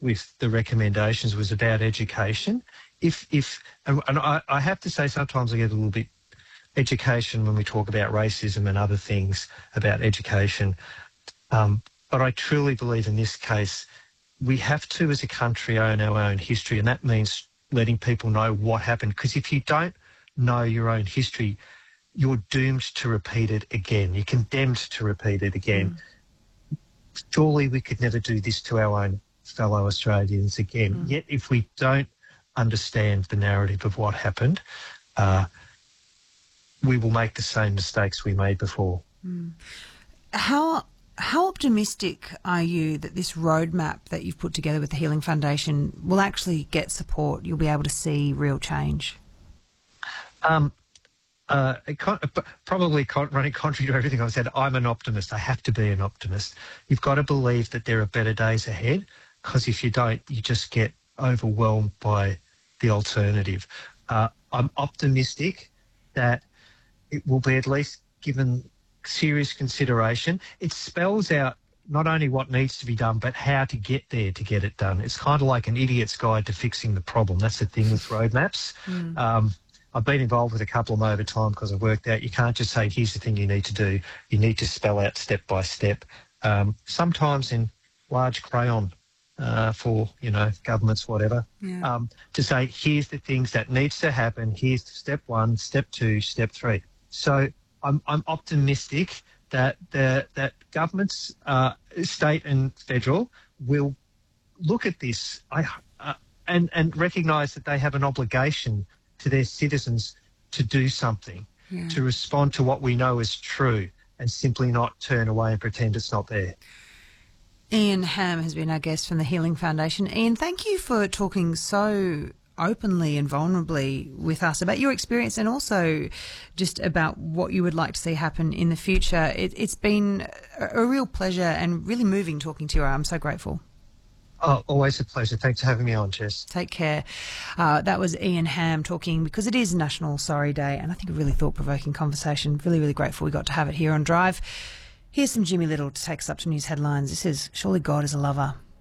with the recommendations was about education. I have to say sometimes I get a little bit education when we talk about racism and other things about education. But I truly believe in this case, we have to, as a country, own our own history, and that means letting people know what happened. Because if you don't know your own history, you're doomed to repeat it again. You're condemned to repeat it again. Surely we could never do this to our own fellow Australians again. Yet if we don't understand the narrative of what happened, we will make the same mistakes we made before. How optimistic are you that this roadmap that you've put together with the Healing Foundation will actually get support? You'll be able to see real change? Probably running contrary to everything I've said, I'm an optimist. I have to be an optimist. You've got to believe that there are better days ahead, because if you don't, you just get overwhelmed by the alternative. I'm optimistic that it will be at least given serious consideration. It spells out not only what needs to be done, but how to get there to get it done. It's kind of like an idiot's guide to fixing the problem. That's the thing with roadmaps. I've been involved with a couple of them over time because I've worked out you can't just say, here's the thing you need to do. You need to spell out step by step, sometimes in large crayon for, governments, whatever, to say, here's the things that needs to happen. Here's step 1, step 2, step 3. So I'm optimistic that that governments, state and federal, will look at this and recognise that they have an obligation to their citizens to do something, to respond to what we know is true, and simply not turn away and pretend it's not there. Ian Hamm has been our guest from the Healing Foundation. Ian, thank you for talking so openly and vulnerably with us about your experience and also just about what you would like to see happen in the future. It's been a real pleasure and really moving talking to you. I'm so grateful. Oh, always a pleasure. Thanks for having me on, Jess. Take care. That was Ian Hamm talking, because it is National Sorry Day, and I think a really thought-provoking conversation. Really, really grateful we got to have it here on Drive. Here's some Jimmy Little to take us up to news headlines. This is Surely God is a Lover.